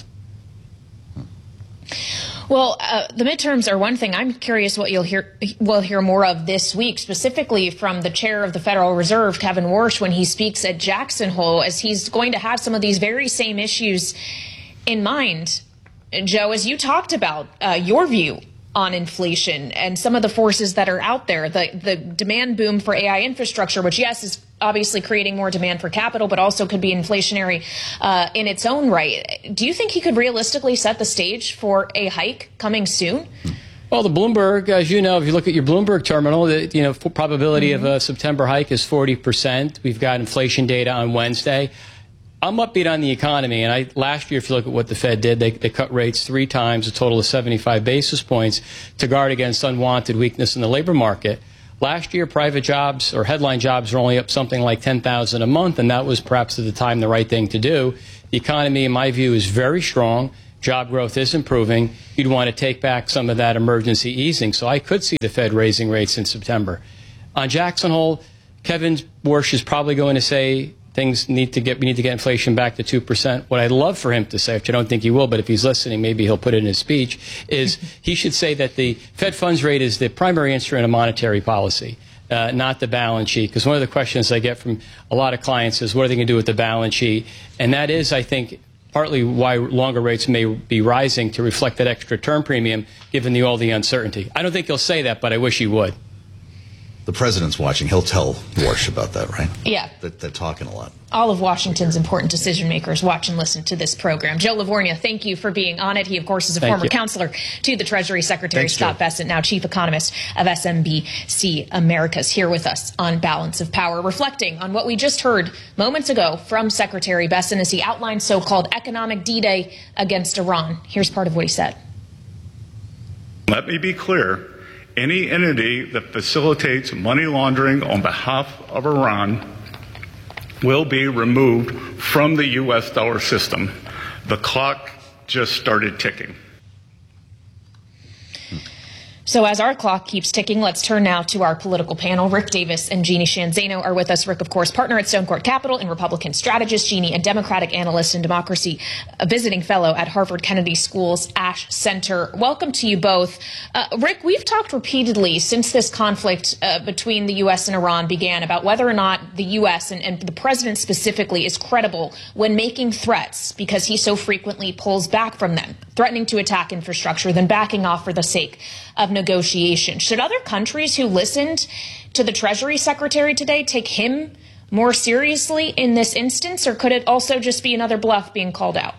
Well, uh, the midterms are one thing. I'm curious what you'll hear, we'll hear more of this week, specifically from the chair of the Federal Reserve, Kevin Warsh, when he speaks at Jackson Hole, as he's going to have some of these very same issues in mind. Joe, as you talked about uh, your view on inflation and some of the forces that are out there, the, the demand boom for A I infrastructure, which, yes, is obviously creating more demand for capital, but also could be inflationary uh, in its own right. Do you think he could realistically set the stage for a hike coming soon? Well, the Bloomberg, as you know, if you look at your Bloomberg terminal, the you know probability mm-hmm. of a September hike is forty percent. We've got inflation data on Wednesday. I'm upbeat on the economy, and I, last year, if you look at what the Fed did, they, they cut rates three times, a total of seventy-five basis points, to guard against unwanted weakness in the labor market. Last year, private jobs or headline jobs were only up something like ten thousand a month, and that was perhaps at the time the right thing to do. The economy, in my view, is very strong. Job growth is improving. You'd want to take back some of that emergency easing. So I could see the Fed raising rates in September. On Jackson Hole, Kevin Warsh is probably going to say things need to get, we need to get inflation back to two percent. What I'd love for him to say, which I don't think he will, but if he's listening, maybe he'll put it in his speech, is he should say that the Fed funds rate is the primary instrument of monetary policy, uh, not the balance sheet. Because one of the questions I get from a lot of clients is, what are they going to do with the balance sheet? And that is, I think, partly why longer rates may be rising, to reflect that extra term premium, given the, all the uncertainty. I don't think he'll say that, but I wish he would. The president's watching. He'll tell Warsh about that, right? Yeah. They're, they're talking a lot. All of Washington's important decision makers watch and listen to this program. Joe Livornia, thank you for being on it. He, of course, is a thank former you. counselor to the Treasury Secretary, Thanks, Scott Joe. Bessent, now chief economist of S M B C Americas, here with us on Balance of Power, reflecting on what we just heard moments ago from Secretary Bessent as he outlined so-called economic D-Day against Iran. Here's part of what he said. Let me be clear. Any entity that facilitates money laundering on behalf of Iran will be removed from the U S dollar system. The clock just started ticking. So as our clock keeps ticking, let's turn now to our political panel. Rick Davis and Jeannie Sheehan Zaino are with us. Rick, of course, partner at Stone Court Capital and Republican strategist. Jeannie, a Democratic analyst and democracy, a visiting fellow at Harvard Kennedy School's Ash Center. Welcome to you both. Uh, Rick, we've talked repeatedly since this conflict uh, between the U S and Iran began about whether or not the U S and, and the president specifically is credible when making threats, because he so frequently pulls back from them, threatening to attack infrastructure, then backing off for the sake of negotiation. Should other countries who listened to the Treasury Secretary today take him more seriously in this instance, or could it also just be another bluff being called out?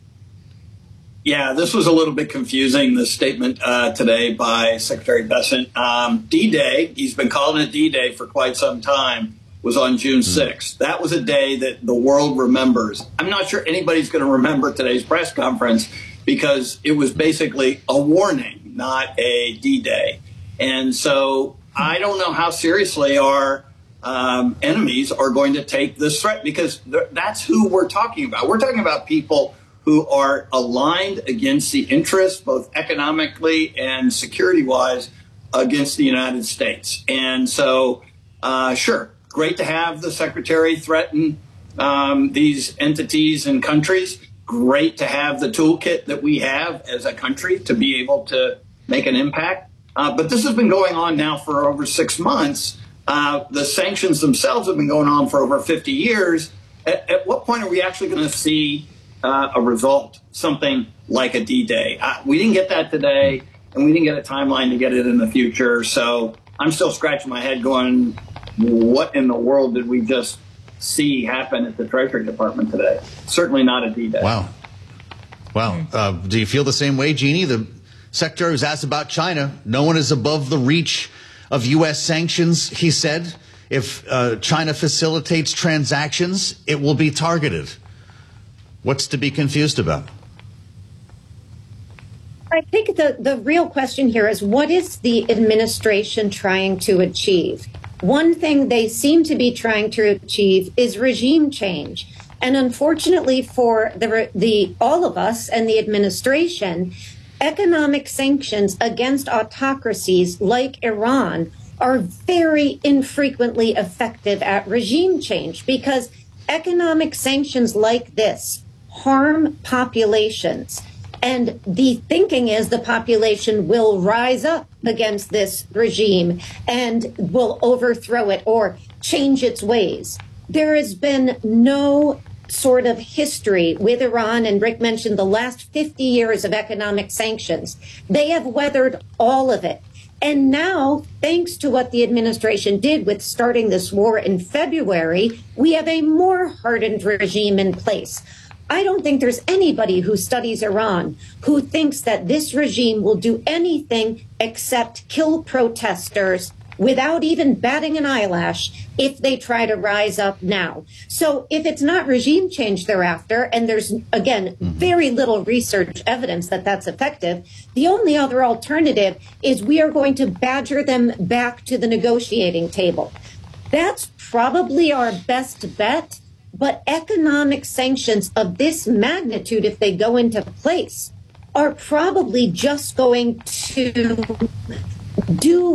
Yeah, this was a little bit confusing, this statement uh, today by Secretary Bessent. Um, D-Day, he's been calling it D-Day for quite some time, was on June sixth. That was a day that the world remembers. I'm not sure anybody's going to remember today's press conference, because it was basically a warning, not a D-Day. And so I don't know how seriously our um, enemies are going to take this threat, because th- that's who we're talking about. We're talking about people who are aligned against the interests, both economically and security-wise, against the United States. And so, uh, sure, great to have the Secretary threaten um, these entities and countries. Great to have the toolkit that we have as a country to be able to make an impact. Uh, but this has been going on now for over six months. Uh, the sanctions themselves have been going on for over fifty years. At, at what point are we actually going to see uh, a result, something like a D-Day? Uh, we didn't get that today, and we didn't get a timeline to get it in the future. So I'm still scratching my head going, what in the world did we just see happen at the Treasury Department today? Certainly not a D-Day. Wow. Wow. Uh, do you feel the same way, Jeannie? The Secretary was asked about China. No one is above the reach of U S sanctions, he said. If uh, China facilitates transactions, it will be targeted. What's to be confused about? I think the, the real question here is, what is the administration trying to achieve? One thing they seem to be trying to achieve is regime change. And unfortunately for the, the all of us and the administration, economic sanctions against autocracies like Iran are very infrequently effective at regime change, because economic sanctions like this harm populations. And the thinking is the population will rise up against this regime and will overthrow it or change its ways. There has been no sort of history with Iran, and Rick mentioned the last fifty years of economic sanctions. They have weathered all of it. And now, thanks to what the administration did with starting this war in February, we have a more hardened regime in place. I don't think there's anybody who studies Iran who thinks that this regime will do anything except kill protesters without even batting an eyelash if they try to rise up now. So if it's not regime change they're after, and there's, again, very little research evidence that that's effective, the only other alternative is we are going to badger them back to the negotiating table. That's probably our best bet, but economic sanctions of this magnitude, if they go into place, are probably just going to do